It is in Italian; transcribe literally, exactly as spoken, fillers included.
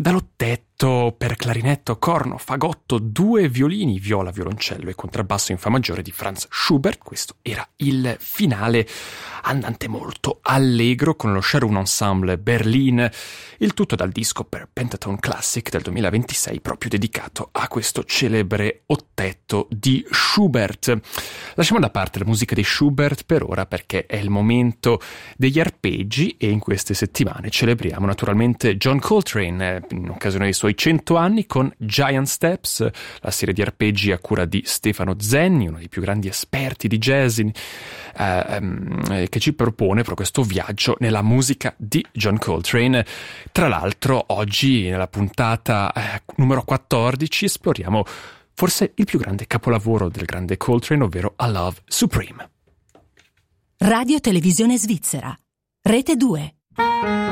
dall'ottetto per clarinetto, corno, fagotto, due violini, viola, violoncello e contrabbasso in fa maggiore di Franz Schubert. Questo era il finale, andante molto allegro, con lo Scharoun Ensemble Berlin, il tutto dal disco per Pentatone Classic del duemilaventisei, proprio dedicato a questo celebre ottetto di Schubert. Lasciamo da parte la musica di Schubert per ora, perché è il momento degli arpeggi, e in queste settimane celebriamo naturalmente John Coltrane in occasione dei suoi cento anni con Giant Steps, la serie di arpeggi a cura di Stefano Zenni, uno dei più grandi esperti di jazz, eh, um, che ci propone proprio questo viaggio nella musica di John Coltrane. Tra l'altro oggi nella puntata eh, numero quattordici esploriamo forse il più grande capolavoro del grande Coltrane, ovvero A Love Supreme. Radio Televisione Svizzera, Rete due.